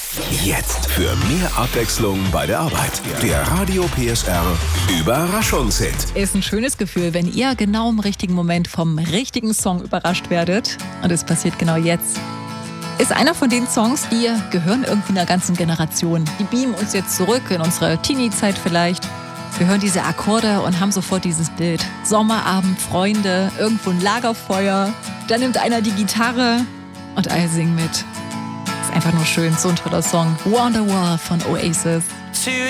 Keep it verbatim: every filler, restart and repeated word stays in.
Jetzt für mehr Abwechslung bei der Arbeit. Der Radio P S R Überraschungshit. Ist ein schönes Gefühl, wenn ihr genau im richtigen Moment vom richtigen Song überrascht werdet. Und es passiert genau jetzt. Ist einer von den Songs, die gehören irgendwie einer ganzen Generation. Die beamen uns jetzt zurück in unsere Teenie-Zeit vielleicht. Wir hören diese Akkorde und haben sofort dieses Bild. Sommerabend, Freunde, irgendwo ein Lagerfeuer. Dann nimmt einer die Gitarre und alle singen mit. Ist einfach nur schön, so ein toller Song. Wonderwall von Oasis.